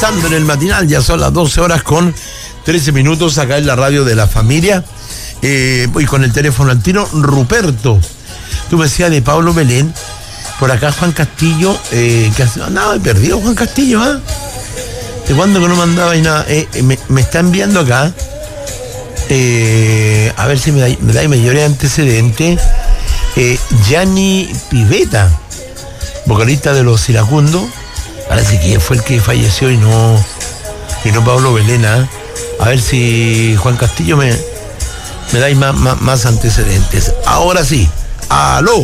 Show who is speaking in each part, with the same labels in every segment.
Speaker 1: avanzando en el matinal, ya son las 12 horas con 13 minutos acá en la radio de la familia. Voy con el teléfono al tiro. Ruperto, tú me decías de Pablo Belén. Por acá Juan Castillo, que nada, perdido Juan Castillo, ¿ah? ¿De cuándo que no mandaba y nada? Me está enviando acá, a ver si me da mayor antecedente, Gianni Pivetta, vocalista de Los Iracundos. Parece que fue el que falleció y no Pablo Belén, ¿ah? A ver si Juan Castillo me dais más antecedentes. Ahora sí, aló.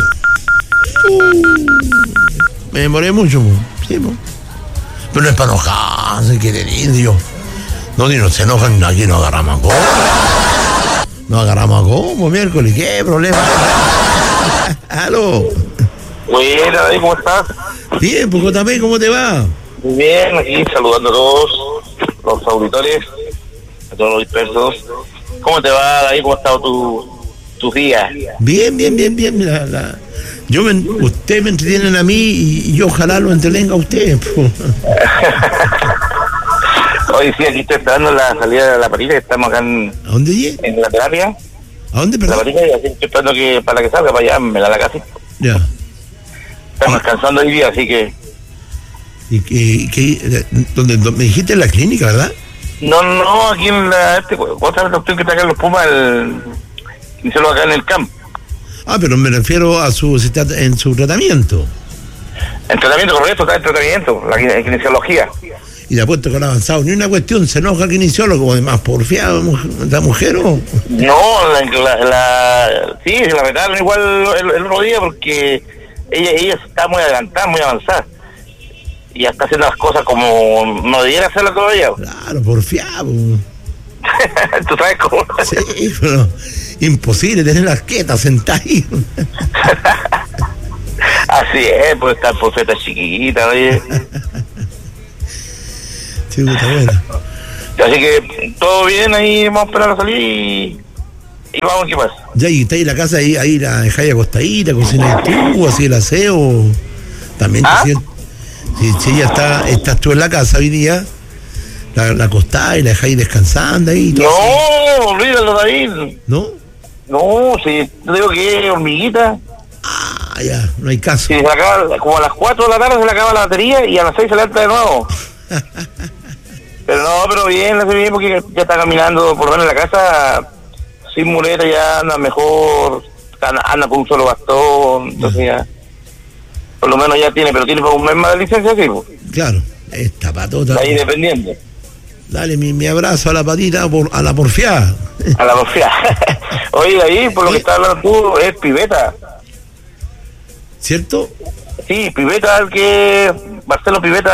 Speaker 1: Me demoré mucho, sí, pero no es para enojarse, que indio. No, ni no se enojan, aquí no agarramos a cómo. No agarramos a cómo, miércoles, ¿qué problema? Aló.
Speaker 2: Bueno, ¿cómo estás?
Speaker 1: Bien, pues también, ¿cómo te va?
Speaker 2: Muy bien, aquí saludando a todos los auditores, a todos los dispersos. ¿Cómo te va, David? ¿Cómo ha estado tus días?
Speaker 1: Bien. Mira, ustedes me entretienen a mí y yo ojalá lo entretenga a ustedes.
Speaker 2: Hoy sí, aquí estoy esperando la salida de la patita, que estamos acá
Speaker 1: ¿A dónde llegué?
Speaker 2: en la terapia.
Speaker 1: ¿A dónde, perdón?
Speaker 2: La patita, y así estoy esperando para que salga para allá, me la casa.
Speaker 1: Ya.
Speaker 2: Estamos descansando hoy día, así que...
Speaker 1: ¿Y donde me dijiste en la clínica, verdad?
Speaker 2: No, aquí en la... otra opción que está acá en los Pumas, hicieron acá en el campo.
Speaker 1: Ah, pero me refiero a en su tratamiento.
Speaker 2: El tratamiento correcto, está el tratamiento, la kinesiología.
Speaker 1: Y le apuesto que no ha avanzado ni una cuestión, se enoja el kinesiólogo, como además porfiado la mujer, ¿o?
Speaker 2: No, sí, se la retaron igual el otro día porque ella está muy adelantada, muy avanzada. Y ya está haciendo las cosas como no debiera hacerlas todavía.
Speaker 1: Claro, porfiado.
Speaker 2: ¿Tú sabes cómo?
Speaker 1: Sí, pero imposible tener las quietas sentadas ahí.
Speaker 2: Así es, pues estar porfeta chiquita, oye.
Speaker 1: Sí, está bueno.
Speaker 2: Así que todo bien, ahí vamos a esperar a salir y vamos, ¿qué pasa?
Speaker 1: Ya, y está ahí en la casa, ahí la dejáis acostadita, cocináis tú, así el aseo. También te sientes. Si ella estás tú en la casa hoy día, la acostáis y la dejáis descansando ahí.
Speaker 2: No, olvídalo, David.
Speaker 1: ¿No?
Speaker 2: No, si te digo que es hormiguita.
Speaker 1: Ah, ya, no hay caso.
Speaker 2: Si se le acaba, como a las 4 de la tarde se le acaba la batería y a las 6 se le alta de nuevo. Pero bien, le hace bien porque ya está caminando por lo menos en la casa sin muleta, ya anda mejor, anda con un solo bastón, entonces ya, por lo menos ya tiene por un mes más de licencia, sí, pues.
Speaker 1: Claro, esta patota.
Speaker 2: Ahí dependiendo.
Speaker 1: Dale mi abrazo a la patita, a la porfiada.
Speaker 2: A la porfiada. Oye, ahí, por lo que estás hablando tú, es Pivetta.
Speaker 1: ¿Cierto?
Speaker 2: Sí, Pivetta, Marcelo Pivetta.